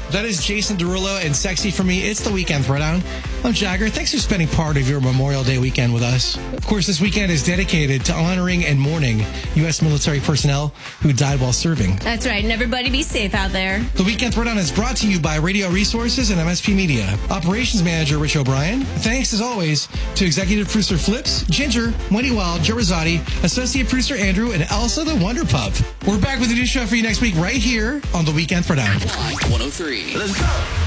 That is Jason Derulo and Sexy for Me. It's the Weekend Throwdown. I'm Jagger. Thanks for spending part of your Memorial Day weekend with us. Of course, this weekend is dedicated to honoring and mourning U.S. military personnel who died while serving. That's right, and everybody be safe out there. The Weekend Throwdown is brought to you by Radio Resources and MSP Media. Operations Manager Rich O'Brien. Thanks, as always, to Executive Producer Flips, Ginger, Wendy Wild, Joe Rosati, Associate Producer Andrew, and Elsa the Wonder Pup. We're back with a new show for you next week right here on The Weekend Throwdown. 103. Let's go.